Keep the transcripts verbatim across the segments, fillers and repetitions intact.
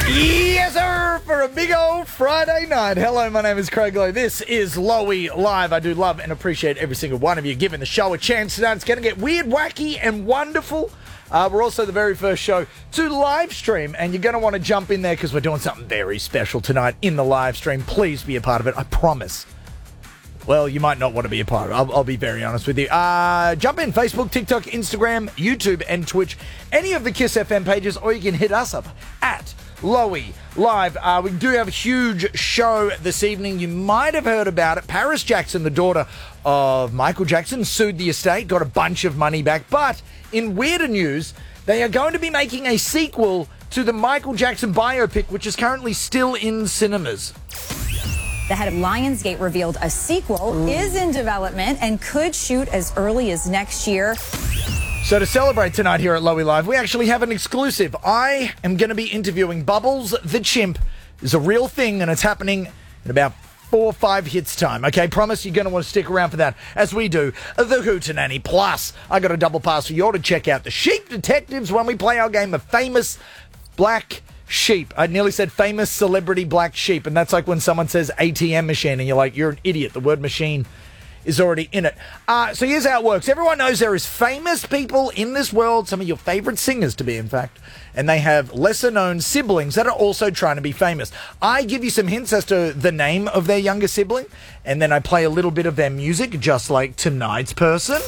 Yes, sir, for a big old Friday night. Hello, my name is Craig Lowe. This is Lowy Live. I do love and appreciate every single one of you giving the show a chance tonight. It's going to get weird, wacky, and wonderful. Uh, we're also the very first show to live stream, and you're going to want to jump in there because we're doing something very special tonight in the live stream. Please be a part of it. I promise. Well, you might not want to be a part of it. I'll, I'll be very honest with you. Uh, jump in Facebook, TikTok, Instagram, YouTube, and Twitch. Any of the Kiss F M pages, or you can hit us up at Lowy Live. Uh, we do have a huge show this evening. You might have heard about it. Paris Jackson, the daughter of Michael Jackson, sued the estate, got a bunch of money back. But in weirder news, they are going to be making a sequel to the Michael Jackson biopic, which is currently still in cinemas. The head of Lionsgate revealed a sequel Ooh. is in development and could shoot as early as next year. So to celebrate tonight here at Lowy Live, we actually have an exclusive. I am going to be interviewing Bubbles the Chimp. It's a real thing, and it's happening in about four or five hits time. Okay, promise you're going to want to stick around for that, as we do the Hootenanny. Plus, I got a double pass for you to check out the Sheep Detectives when we play our game of Famous Black Sheep. I nearly said famous celebrity black sheep, and that's like when someone says A T M machine, and you're like, you're an idiot. The word machine is already in it. Uh, so here's how it works. Everyone knows there is famous people in this world, some of your favorite singers to be, in fact, and they have lesser-known siblings that are also trying to be famous. I give you some hints as to the name of their younger sibling, and then I play a little bit of their music, just like tonight's person.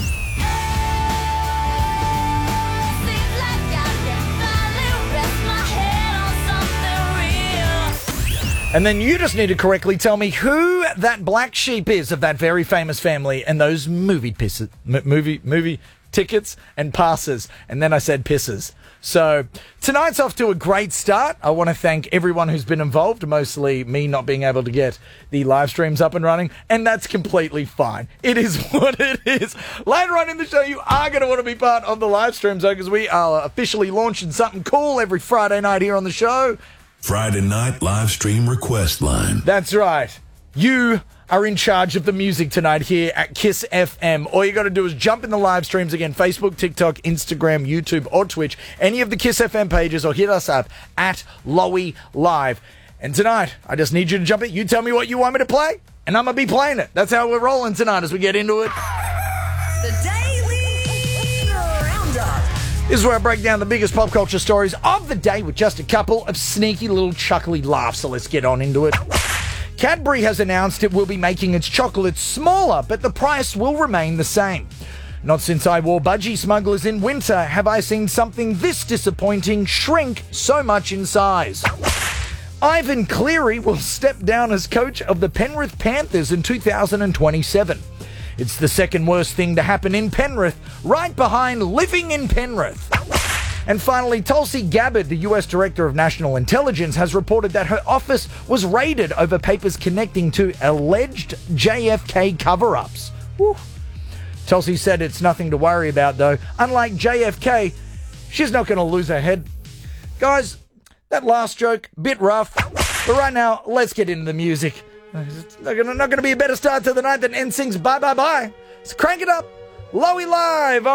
And then you just need to correctly tell me who that black sheep is of that very famous family and those movie pisses, m- movie movie tickets and passes. And then I said pisses. So tonight's off to a great start. I want to thank everyone who's been involved, mostly me not being able to get the live streams up and running. And that's completely fine. It is what it is. Later on in the show, you are going to want to be part of the live streams, though, because we are officially launching something cool every Friday night here on the show. Friday night live stream request line. That's right. You are in charge of the music tonight here at Kiss F M. All you got to do is jump in the live streams again, Facebook, TikTok, Instagram, YouTube, or Twitch, any of the Kiss F M pages, or hit us up at Lowy Live. And tonight, I just need you to jump in. You tell me what you want me to play, and I'm going to be playing it. That's how we're rolling tonight as we get into it. The Daily Roundup. This is where I break down the biggest pop culture stories of the day with just a couple of sneaky little chuckly laughs. So let's get on into it. Cadbury has announced it will be making its chocolates smaller, but the price will remain the same. Not since I wore budgie smugglers in winter have I seen something this disappointing shrink so much in size. Ivan Cleary will step down as coach of the Penrith Panthers in two thousand twenty-seven. It's the second worst thing to happen in Penrith, right behind living in Penrith. And finally, Tulsi Gabbard, the U S Director of National Intelligence, has reported that her office was raided over papers connecting to alleged J F K cover-ups. Whew. Tulsi said it's nothing to worry about, though. Unlike J F K, she's not going to lose her head. Guys, that last joke, bit rough. But right now, let's get into the music. It's not going to be a better start to the night than N Sync's Bye Bye Bye. Let's crank it up. Lowy Live.